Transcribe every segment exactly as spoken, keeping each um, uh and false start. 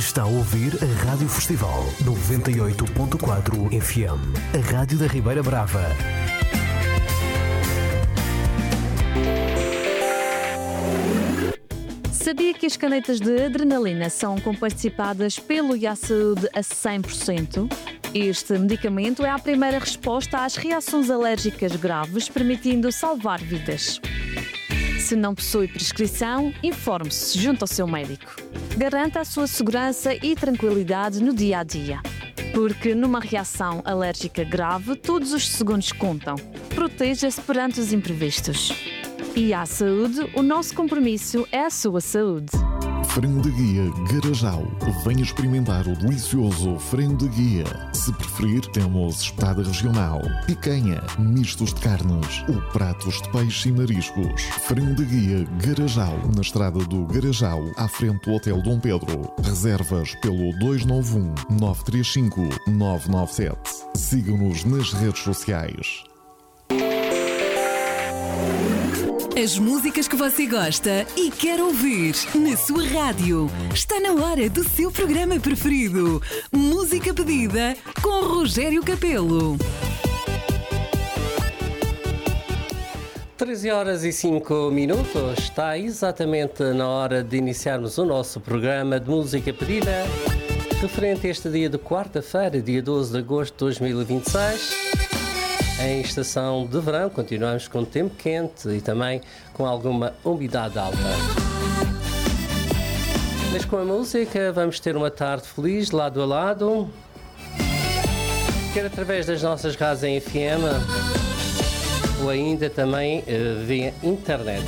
Está a ouvir a Rádio Festival noventa e oito ponto quatro F M, a rádio da Ribeira Brava. Sabia que as canetas de adrenalina são comparticipadas pelo Yasaúde a cem por cento? Este medicamento é a primeira resposta às reações alérgicas graves, permitindo salvar vidas. Se não possui prescrição, informe-se junto ao seu médico. Garanta a sua segurança e tranquilidade no dia a dia. Porque numa reação alérgica grave, todos os segundos contam. Proteja-se perante os imprevistos. E à saúde, o nosso compromisso é a sua saúde. Frango de Guia Garajal. Venha experimentar o delicioso frango de guia. Se preferir, temos espetada regional, picanha, mistos de carnes ou pratos de peixe e mariscos. Frango de Guia Garajal, na estrada do Garajal, à frente do Hotel Dom Pedro. Reservas pelo dois nove um, nove três cinco, nove nove sete. Siga-nos nas redes sociais. As músicas que você gosta e quer ouvir na sua rádio. Está na hora do seu programa preferido. Música Pedida com Rogério Capelo. treze horas e cinco minutos. Está exatamente na hora de iniciarmos o nosso programa de Música Pedida, referente a este dia de quarta-feira, dia doze de agosto de dois mil e vinte e seis. Em estação de verão, continuamos com tempo quente e também com alguma umidade alta. Mas com a música vamos ter uma tarde feliz, lado a lado, quer através das nossas rádios em F M ou ainda também uh, via internet.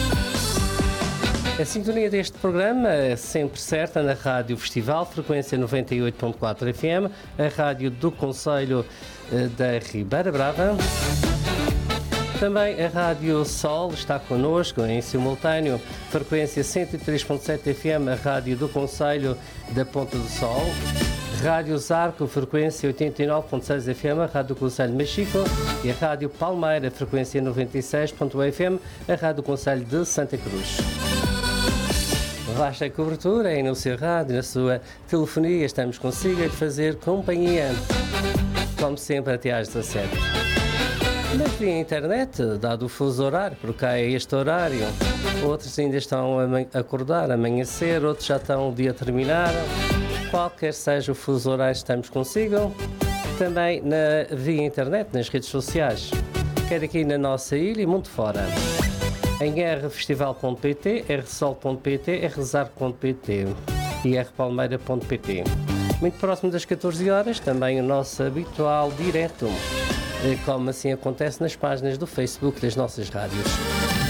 A sintonia deste programa é sempre certa na Rádio Festival, frequência noventa e oito ponto quatro F M, a rádio do Conselho da Ribeira Brava. Também a Rádio Sol está connosco em simultâneo, frequência cento e três ponto sete F M, a rádio do Conselho da Ponta do Sol. Rádio Zarco, frequência oitenta e nove ponto seis F M, a rádio do Conselho de Machico. E a Rádio Palmeira, frequência noventa e seis ponto um F M, a rádio do Conselho de Santa Cruz. Vasta cobertura aí no seu rádio, na sua telefonia, estamos consigo a fazer companhia, como sempre, até às dezassete. Mas via internet, dado o fuso horário, porque cá é este horário, outros ainda estão a acordar, a amanhecer, outros já estão o dia a terminar. Qualquer seja o fuso horário, estamos consigo. Também na, via internet, nas redes sociais, quer aqui na nossa ilha e muito fora. Em r festival ponto p t, r sol ponto p t, r zarco ponto p t e r palmeira ponto p t. Muito próximo das catorze horas, também o nosso habitual direto, como assim acontece nas páginas do Facebook das nossas rádios.